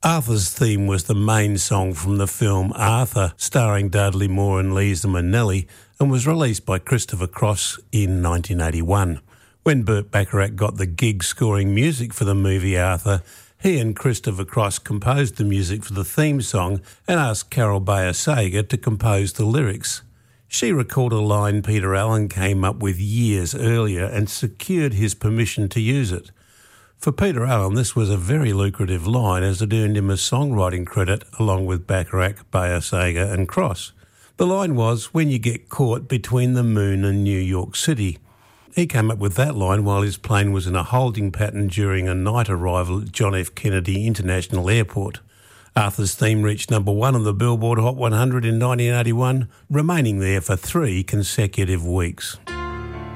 Arthur's theme was the main song from the film Arthur, starring Dudley Moore and Liza Minnelli, and was released by Christopher Cross in 1981. When Burt Bacharach got the gig scoring music for the movie Arthur, he and Christopher Cross composed the music for the theme song and asked Carol Bayer Sager to compose the lyrics. She recalled a line Peter Allen came up with years earlier and secured his permission to use it. For Peter Allen, this was a very lucrative line as it earned him a songwriting credit along with Bacharach, Bayer Sager and Cross. The line was, "When you get caught between the moon and New York City." He came up with that line while his plane was in a holding pattern during a night arrival at John F. Kennedy International Airport. Arthur's theme reached number 1 on the Billboard Hot 100 in 1981, remaining there for 3 consecutive weeks.